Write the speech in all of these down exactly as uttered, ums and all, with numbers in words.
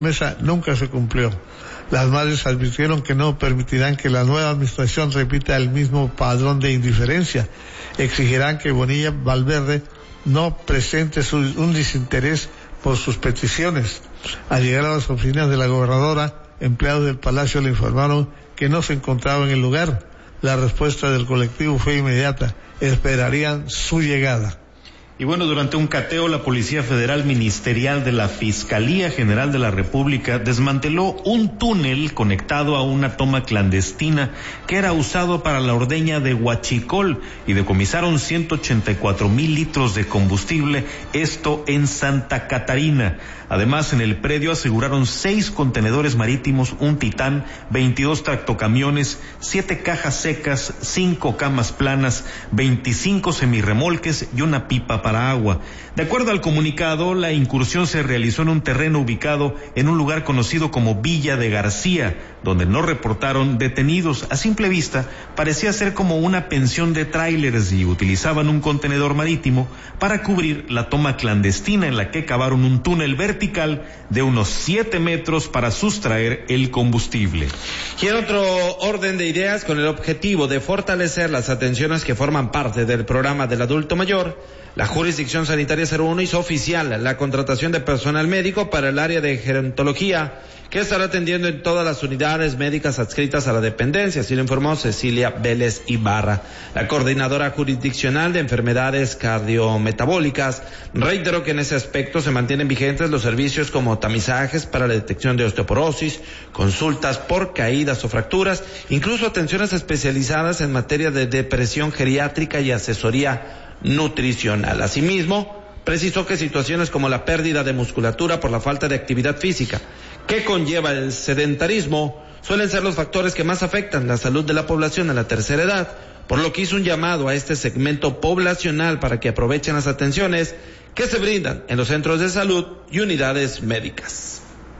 promesa nunca se cumplió. Las madres advirtieron que no permitirán que la nueva administración repita el mismo padrón de indiferencia. Exigirán que Bonilla Valverde no presente su, un desinterés por sus peticiones. Al llegar a las oficinas de la gobernadora, empleados del palacio le informaron que no se encontraba en el lugar. La respuesta del colectivo fue inmediata. Esperarían su llegada. Y bueno, durante un cateo, la Policía Federal Ministerial de la Fiscalía General de la República desmanteló un túnel conectado a una toma clandestina que era usado para la ordeña de huachicol y decomisaron ciento ochenta y cuatro mil litros de combustible, esto en Santa Catarina. Además, en el predio aseguraron seis contenedores marítimos, un Titán, veintidós tractocamiones, siete cajas secas, cinco camas planas, veinticinco semirremolques y una pipa para agua. De acuerdo al comunicado, la incursión se realizó en un terreno ubicado en un lugar conocido como Villa de García, donde no reportaron detenidos. A simple vista, parecía ser como una pensión de tráileres y utilizaban un contenedor marítimo para cubrir la toma clandestina en la que cavaron un túnel vertical de unos siete metros para sustraer el combustible. Y en otro orden de ideas, con el objetivo de fortalecer las atenciones que forman parte del programa del adulto mayor, la Jurisdicción Sanitaria cero uno hizo oficial la contratación de personal médico para el área de gerontología, que estará atendiendo en todas las unidades médicas adscritas a la dependencia, así lo informó Cecilia Vélez Ibarra. La coordinadora jurisdiccional de enfermedades cardiometabólicas reiteró que en ese aspecto se mantienen vigentes los servicios como tamizajes para la detección de osteoporosis, consultas por caídas o fracturas, incluso atenciones especializadas en materia de depresión geriátrica y asesoría nutricional. Asimismo, precisó que situaciones como la pérdida de musculatura por la falta de actividad física que conlleva el sedentarismo suelen ser los factores que más afectan la salud de la población a la tercera edad, por lo que hizo un llamado a este segmento poblacional para que aprovechen las atenciones que se brindan en los centros de salud y unidades médicas.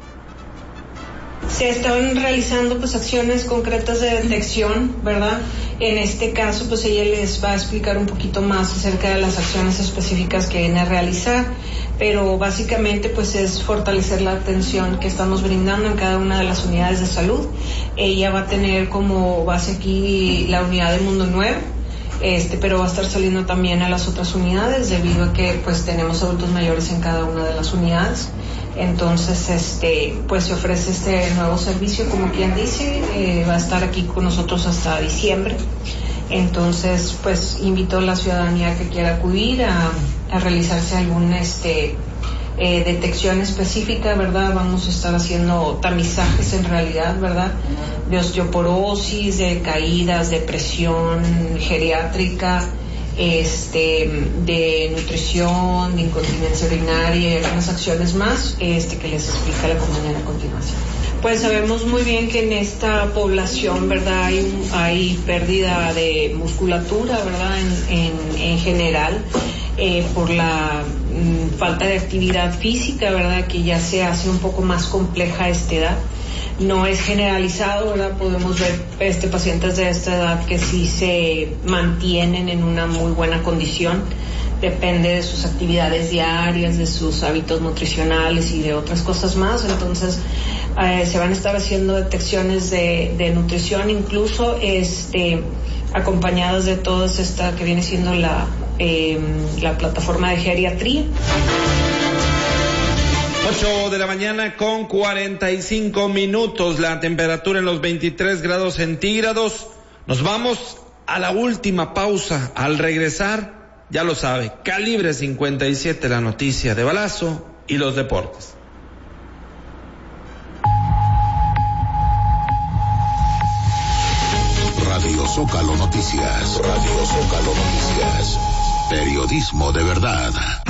Se están realizando pues acciones concretas de detección, ¿verdad? En este caso pues ella les va a explicar un poquito más acerca de las acciones específicas que viene a realizar, pero básicamente pues es fortalecer la atención que estamos brindando en cada una de las unidades de salud. Ella va a tener como base aquí la unidad de Mundo Nuevo, este, pero va a estar saliendo también a las otras unidades debido a que pues tenemos adultos mayores en cada una de las unidades. Entonces, este, pues se ofrece este nuevo servicio, como quien dice, eh, va a estar aquí con nosotros hasta diciembre. Entonces, pues invito a la ciudadanía que quiera acudir a, a realizarse algún, este, eh, detección específica, ¿verdad? Vamos a estar haciendo tamizajes en realidad, ¿verdad? De osteoporosis, de caídas, de presión geriátrica, este, de nutrición, de incontinencia urinaria y algunas acciones más, este, que les explica la compañera a continuación. Pues sabemos muy bien que en esta población, ¿verdad? Hay, hay pérdida de musculatura, ¿verdad? En, en, en general, eh, por la mm, falta de actividad física, ¿verdad? Que ya se hace un poco más compleja a esta edad. No es generalizado, ¿verdad? Podemos ver este, pacientes de esta edad que sí se mantienen en una muy buena condición. Depende de sus actividades diarias, de sus hábitos nutricionales y de otras cosas más. Entonces, eh, se van a estar haciendo detecciones de, de nutrición, incluso este, acompañadas de toda esta que viene siendo la, eh, la plataforma de geriatría. ocho de la mañana con cuarenta y cinco minutos, la temperatura en los veintitrés grados centígrados. Nos vamos a la última pausa. Al regresar, ya lo sabe, Calibre cincuenta y siete, la noticia de balazo y los deportes. Radio Zócalo Noticias. Radio Zócalo Noticias. Periodismo de verdad.